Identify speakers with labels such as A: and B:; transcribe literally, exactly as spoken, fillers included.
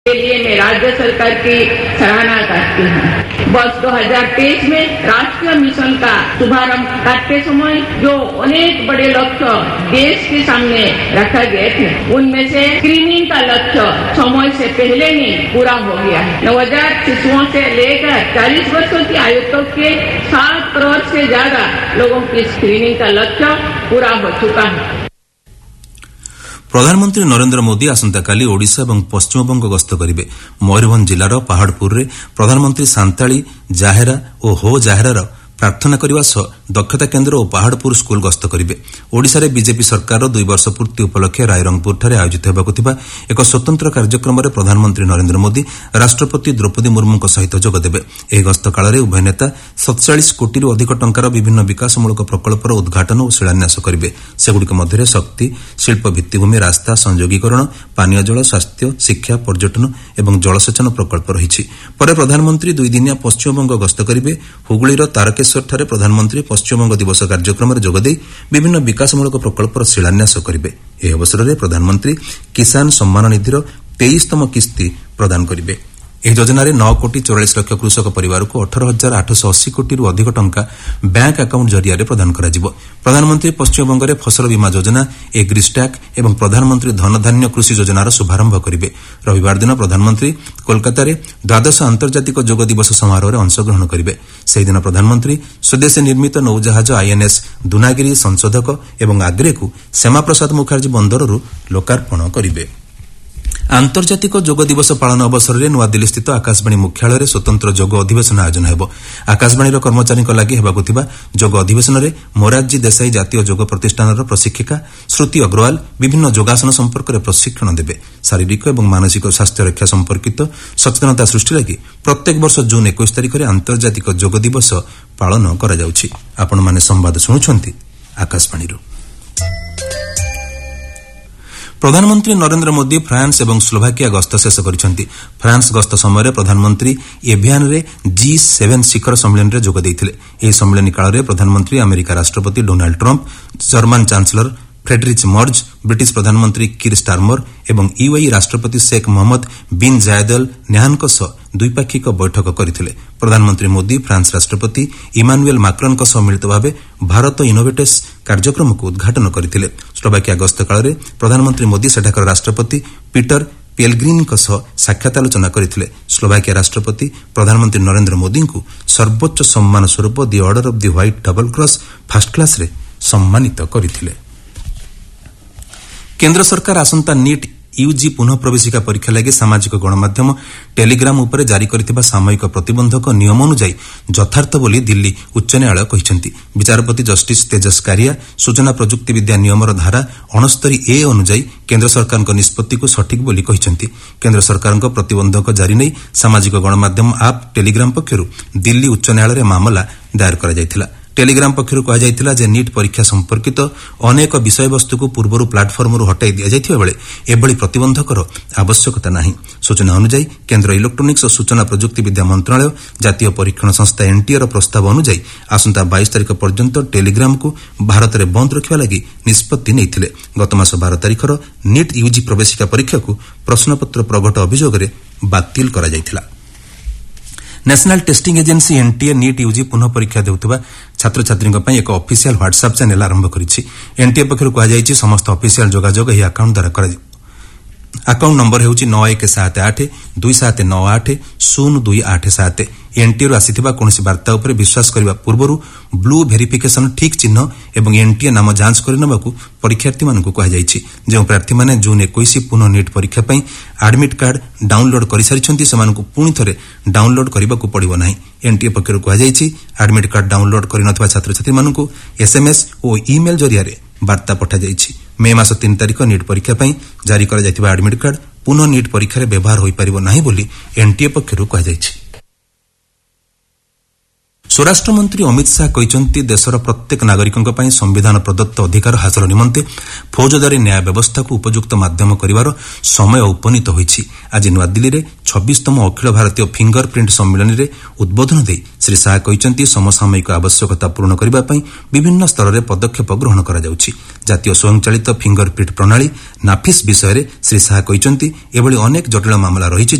A: के लिए मैं राज्य सरकार की सराहना करती हूँ। वर्ष दो हज़ार तेईस में राष्ट्रीय मिशन का शुभारंभ करते समय जो अनेक बड़े लक्ष्य देश के सामने रखा गए थे, उनमें से स्क्रीनिंग का लक्ष्य समय से पहले ही पूरा हो गया है। नवजात शिशुओं से लेकर चालीस वर्षों की आयु तक के सात करोड़ से ज्यादा लोगों की स्क्रीनिंग का लक्ष्य पूरा हो चुका है।
B: प्रधानमंत्री नरेंद्र मोदी आसंताकाली ओडिशा और पश्चिमबंग गस्त करेंगे। मयूरभंज जिलार पहाड़पुर में प्रधानमंत्री सांताली जाहेरा और हो जाहेरार प्रार्थना करने सह दक्षता केन्द्र और पहाड़पुर स्कूल गस्त करेंगे। ओडिशा रे बीजेपी सरकार दुई वर्ष पूर्ति उपलक्षे रायरंगपुर आयोजित होगाकु एक स्वतंत्र कार्यक्रम में प्रधानमंत्री नरेंद्र मोदी राष्ट्रपति द्रौपदी मुर्मू सहित जोगदेवे। यह गस्त काल में उभय नेता सतचाश कोटी अधिक टंकार विभिन्न विकासमूलक प्रकल्पर उद्घाटन और शिलान्यास करेंगे। सेगुड़िक मध्य शक्ति, शिल्प भित्तिभूमि, रास्ता संयोगीकरण, पानीय जल, स्वास्थ्य, शिक्षा, पर्यटन और जलसेचन प्रकल्प रही। पर प्रधानमंत्री दुई दिनिया पश्चिमबंग गस्त करेंगे। हुगुलीर तारकेश्वर प्रधानमंत्री पश्चिमबंग दिवस कार्यक्रम में जोगदे विभिन्न विकासमूलक प्रकल्पर शिलान्यास करेंगे। यह अवसर में प्रधानमंत्री किसान सम्मान निधिर तेईसतम किस्ती प्रदान करेंगे। यह योजना नौ कोटी चौरालीस लक्ष कृषक परिवार को अठारह हजार आठश अशी कोटी अधिक टंका बैंक अकाउंट जरिया प्रदान कर। प्रधानमंत्री पश्चिमबंग में फसल बीमा योजना, एग्रीस्टैक और प्रधानमंत्री धनधान्य कृषि योजनार शुभारंभ करेंगे। रविवार दिन प्रधानमंत्री कोलकाता रे द्वादश आंतर्जातिक योग दिवस समारोह में अंशग्रहण करेंगे। से दिन प्रधानमंत्री स्वदेशी निर्मित नौजहाज आईएनएस दुनागिरी संशोधक और आग्रे को श्यामाप्रसाद मुखर्जी बंदररू लोकार्पण करेंगे। आंतर्जातिक योग दिवस पालन अवसर में नुआदिल्ली स्थित आकाशवाणी मुख्यालय स्वतंत्र योग अधिवेशन आयोजन होब। आकाशवाणी कर्मचारी लगी होगा योग अधिवेशन में मोरारजी देसाई जातीय योग प्रतिष्ठान प्रशिक्षिका श्रुति अग्रवाल विभिन्न योगासन संपर्क में प्रशिक्षण देवे। शारीरिक और मानसिक स्वास्थ्य रक्षा संपर्कित सचेतनता सृष्टि लगी प्रत्येक वर्ष जून इक्कीस तारिख में आंतर्जातिक योग दिवस पालन कर। आकाशवाणी प्रधानमंत्री नरेंद्र मोदी फ्रांस और स्लोवाकिया गस्त शेष करिसेंति। फ्रांस गस्त समय प्रधानमंत्री एभियान रे जी सेवन शिखर सम्मेलन रे जोग देइथिले। एही सम्मेलन काल रे प्रधानमंत्री अमेरिका राष्ट्रपति Donald Trump, German chancellor Friedrich मर्ज, ब्रिटिश प्रधानमंत्री किर स्टारमर और यूएई राष्ट्रपति शेख मोहम्मद बिन जायद अल न्याहान सह द्विपाक्षिक बैठक करथिले। प्रधानमंत्री मोदी फ्रांस राष्ट्रपति इमानुएल माक्रोन सह मिलित भाव भारत इनोवेटर्स कार्यक्रम को उद्घाटन करथिले। स्लोवाकिया गस्त काल में प्रधानमंत्री मोदी सेठाकर राष्ट्रपति पीटर पेलग्रिन सह साक्षात आलोचना करथिले। स्लोवाकिया राष्ट्रपति प्रधानमंत्री नरेंद्र मोदी को सर्वोच्च सम्मान स्वरूप दि order of the white double cross first class रे सम्मानित करथिले। केंद्र सरकार आसंता नीट यूजी पुनः प्रवेशिका परीक्षा लगी सामाजिक गणमाध्यम टेलीग्राम उपर जारी करथिबा सामयिक प्रतिबंधक नियम अनुसार यथार्थ बोली दिल्ली उच्च न्यायालय कहिसेंति। विचारपति जस्टिस तेजस कारिया सूचना प्रजुक्ति विद्या नियमर धारा उनहत्तर ए अनुसार केंद्र सरकार निष्पत्ति को सठिक बोली कहिसेंति। केंद्र सरकार प्रतिबंधक जारी नहीं सामाजिक गणमाध्यम आप टेलीग्राम पक्षरु दिल्ली उच्च न्यायालय मामला दायर करा जायथिला। टेलीग्राम पक्षरु कहा जायथिला जे नीट परीक्षा संपर्कित अनेक विषय वस्तु को पूर्वरु प्लाटफर्मरु हटाई दिया जायथिबा बेले एभली प्रतिबंधकर आवश्यकता नाही। सूचना अनुसार केंद्र इलेक्ट्रोनिक्स और सूचना प्रजुक्ति विद्या मंत्रालय जातीय परीक्षण संस्था एनटीए प्रस्ताव अनुसार आसंता बाईस तारिख पर्यंत टेलीग्राम को भारत में बंद रखा लगी निष्पत्ति नैथिले। गत मास बारह तारिखर नीट यूजी प्रवेशिका परीक्षा को प्रश्नपत्र प्रघट अभियोग में बातिल करा जायथिला। National testing agency NTA NEET UG पुनः परीक्षा देउथिबा छात्र छात्री एक ऑफिशियल व्हाट्सएप चैनल आरंभ करिछि। एनटीए पक्षरु कहा जायछि समस्त ऑफिशियल जोगाजोग एही अकाउंट द्वारा करा। अकाउंट नंबर हेउछि नौ एक सात आठ दुई सात नौ आठ शून्य दुई आठ सात। एनटीए आसीथिबा कोनोसी वार्ता उपरे विश्वास करबा पूर्वरु ब्लू वेरिफिकेशन ठीक चिन्ह एवं एनटीए नाम जांच करनबाकू परीक्षार्थी मानकू कहा जायछि। जे प्रार्थी माने जून इक्कीस पुनः नीट परीक्षा पई एडमिट कार्ड डाउनलोड करि सारिछन्ती सेमानकू पुणी थरे डाउनलोड करबाकू पड़िबो नाही। एनटीए पक्षरु कहा जायछि एडमिट कार्ड डाउनलोड करि नथवा छात्र छात्री मानकू एसएमएस और ईमेल जरिया रे वार्ता पठा जायछि। मे मास तीन तारिख नीट परीक्षा पई जारी करा जायतिबा एडमिट कार्ड पुनः नीट परीक्षा रे व्यवहार होई परिबो नाही बोली एनटीए पक्षरु कहा जायछि। स्वराष्ट्र मंत्री अमित शाह कहते देशर प्रत्येक नागरिकों पर संविधान प्रदत्त अधिकार हासिल निमंते फौजदारी न्याय व्यवस्था को उपयुक्त माध्यम करिवार समय उपनीत होईछि। आज नुआदिल्ली में छब्बीसतम अखिल भारतीय फिंगर प्रिंट सम्मेलन में उद्बोधन दे श्री शाह कहते समसामयिक आवश्यकता पूर्ण करने विभिन्न स्तर में पदक्षेप ग्रहण करा जाउछि। जातीय स्वयंचालित फिंगर प्रिंट प्रणाली नाफिस विषय में श्री शाह कहते एभली अनेक जटिल मामला रही